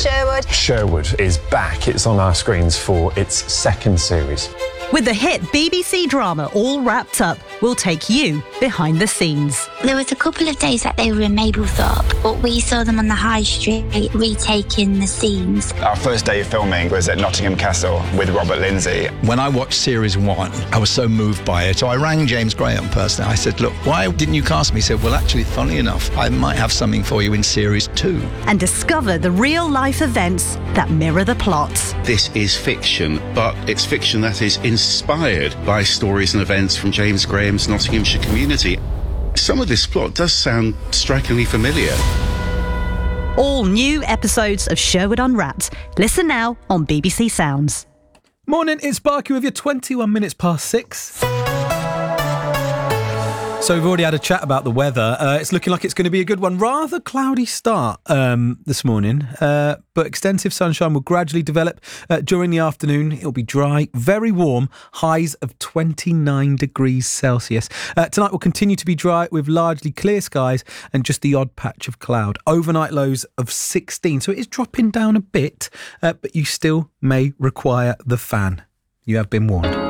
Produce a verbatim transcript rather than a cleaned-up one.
Sherwood. Sherwood is back. It's on our screens for its second series. With the hit B B C drama All Wrapped Up, we'll take you behind the scenes. There was a couple of days that they were in Mablethorpe, but we saw them on the high street retaking the scenes. Our first day of filming was at Nottingham Castle with Robert Lindsay. When I watched series one, I was so moved by it. So I rang James Graham personally. I said, look, why didn't you cast me? He said, well, actually, funny enough, I might have something for you in series two. And discover the real-life events that mirror the plot. This is fiction, but it's fiction that is inspired by stories and events from James Graham's Nottinghamshire community. Some of this plot does sound strikingly familiar. All new episodes of Sherwood Unwrapped. Listen now on B B C Sounds. Morning, it's Barky with you, twenty-one minutes past six. So we've already had a chat about the weather. Uh, it's looking like it's going to be a good one. Rather cloudy start um, this morning, uh, but extensive sunshine will gradually develop uh, during the afternoon. It'll be dry, very warm, highs of twenty-nine degrees Celsius. Uh, tonight will continue to be dry with largely clear skies and just the odd patch of cloud. Overnight lows of sixteen, so it is dropping down a bit, uh, but you still may require the fan. You have been warned.